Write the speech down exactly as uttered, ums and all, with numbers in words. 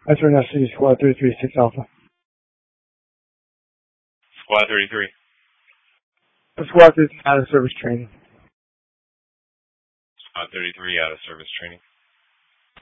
X-ray Nest City, Squad thirty-three, six Alpha. Squad thirty-three. Squad thirty-three, out of service training. Squad thirty-three, out of service training.